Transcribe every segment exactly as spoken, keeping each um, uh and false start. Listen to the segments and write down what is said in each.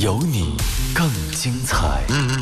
有你更精彩。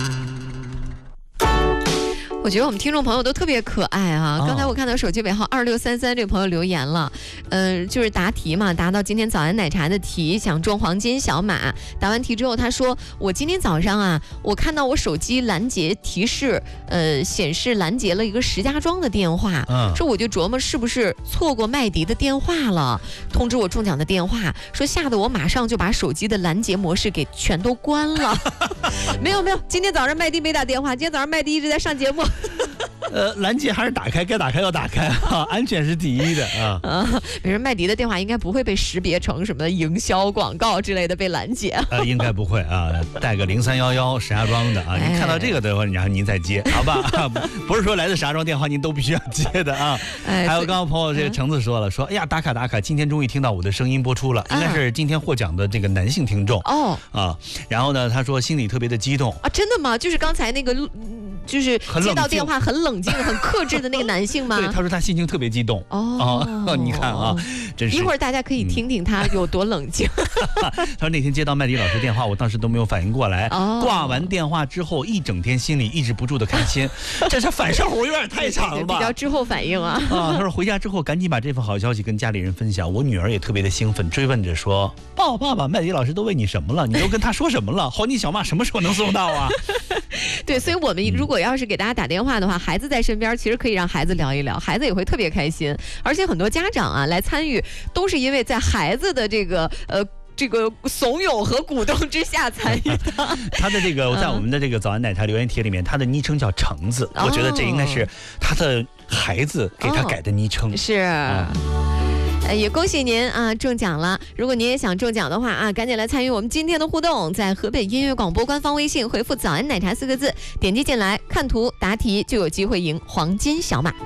我觉得我们听众朋友都特别可爱啊！哦、刚才我看到手机尾号二六三三这个朋友留言了，嗯、呃，就是答题嘛，答到今天早安奶茶的题，想中黄金小马。答完题之后，他说我今天早上啊，我看到我手机拦截提示，呃，显示拦截了一个石家庄的电话，嗯，说我就琢磨是不是错过麦迪的电话了，通知我中奖的电话，说吓得我马上就把手机的拦截模式给全都关了。没有没有，今天早上麦迪没打电话，今天早上麦迪一直在上节目。 呃，拦截还是打开，该打开要打开啊，安全是第一的啊。 啊，比如麦迪的电话应该不会被识别成什么营销广告之类的被拦截。 呃，应该不会啊，带个零三幺幺石家庄的啊，您看到这个的话，然后您再接，好吧？不是说来自石家庄电话您都必须要接的啊。哎、还有刚刚朋友这个橙子说了，说哎呀打卡打卡，今天终于听到我的声音播出了，应该是今天获奖的这个男性听众哦啊。然后呢，他说心里特别的激动啊，真的吗？就是刚才那个。就是接到电话很冷静、很克制的那个男性吗？ 对，他说他心情特别激动。哦，哦你看啊，真是。 一会儿大家可以听听他有多冷静。 他说那天接到麦迪老师电话，我当时都没有反应过来。哦、挂完电话之后，一整天心里抑制不住的开心。这是反射弧有点太长了吧？ 比较滞后反应啊。 啊，他说回家之后赶紧把这份好消息跟家里人分享。我女儿也特别的兴奋，追问着说：“爸爸，爸爸，麦迪老师都问你什么了？你都跟他说什么了？黄金小马什么时候能送到啊？” 对，所以我们如果要是给大家打电话的话，孩子在身边，其实可以让孩子聊一聊，孩子也会特别开心。而且很多家长啊来参与，都是因为在孩子的这个呃。这个怂恿和鼓动之下参与的。 他的这个在我们的这个早安奶茶留言帖里面，他的昵称叫橙子，哦、我觉得这应该是他的孩子给他改的昵称。 哦、是。啊呃，也恭喜您啊，中奖了！如果您也想中奖的话啊，赶紧来参与我们今天的互动，在河北音乐广播官方微信回复“早安奶茶”四个字，点击进来看图答题，就有机会赢黄金小马。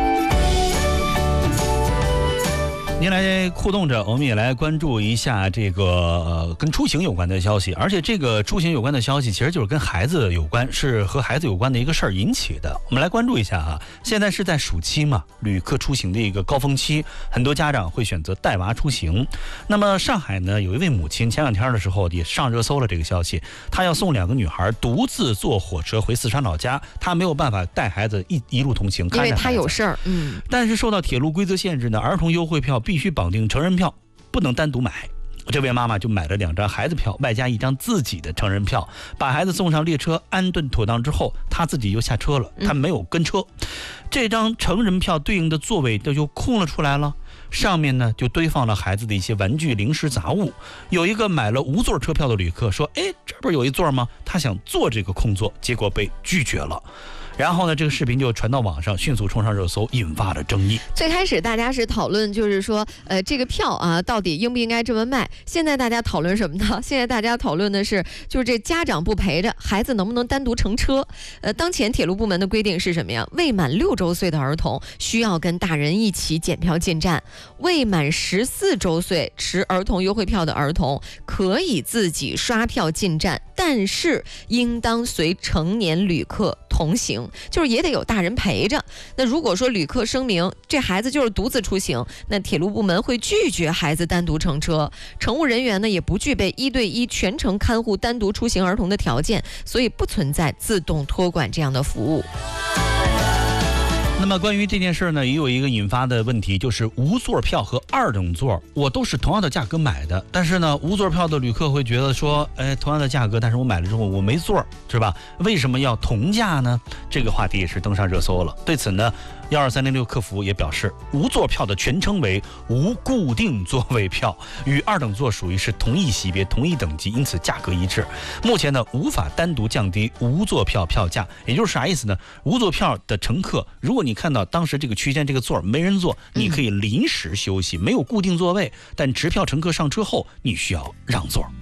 您来互动着，我们也来关注一下这个呃跟出行有关的消息，而且这个出行有关的消息其实就是跟孩子有关，是和孩子有关的一个事儿引起的。我们来关注一下啊，现在是在暑期嘛，旅客出行的一个高峰期，很多家长会选择带娃出行。那么上海呢，有一位母亲前两天的时候也上热搜了这个消息，她要送两个女孩独自坐火车回四川老家，她没有办法带孩子一一路同行， 因为她有事儿，嗯， 但是受到铁路规则限制呢，儿童优惠票必须绑定成人票，不能单独买。这位妈妈就买了两张孩子票，外加一张自己的成人票，把孩子送上列车，安顿妥当之后，她自己又下车了，她没有跟车。嗯、这张成人票对应的座位就空了出来了，上面呢就堆放了孩子的一些玩具、零食、杂物。有一个买了无座车票的旅客说：“哎，这不是有一座吗？他想坐这个空座，结果被拒绝了。”然后呢，这个视频就传到网上，迅速冲上热搜，引发了争议。 最开始大家是讨论，就是说，呃，这个票啊，到底应不应该这么卖？现在大家讨论什么呢？现在大家讨论的是，就是这家长不陪着，孩子能不能单独乘车？呃，当前铁路部门的规定是什么呀？未满六周岁的儿童需要跟大人一起检票进站，未满十四周岁持儿童优惠票的儿童可以自己刷票进站，但是应当随成年旅客同行。就是也得有大人陪着。那如果说旅客声明这孩子就是独自出行，那铁路部门会拒绝孩子单独乘车。乘务人员呢也不具备一对一全程看护单独出行儿童的条件，所以不存在自动托管这样的服务。 那么关于这件事呢，也有一个引发的问题，就是无座票和二等座，我都是同样的价格买的，但是呢，无座票的旅客会觉得说，哎，同样的价格，但是我买了之后我没座，是吧？为什么要同价呢？这个话题也是登上热搜了。对此呢，幺二三零六客服也表示，无座票的全称为无固定座位票，与二等座属于是同一级别、同一等级，因此价格一致。目前呢，无法单独降低无座票票价，也就是啥意思呢？无座票的乘客，如果你看到当时这个区间这个座没人坐，你可以临时休息，没有固定座位，但持票乘客上车后，你需要让座。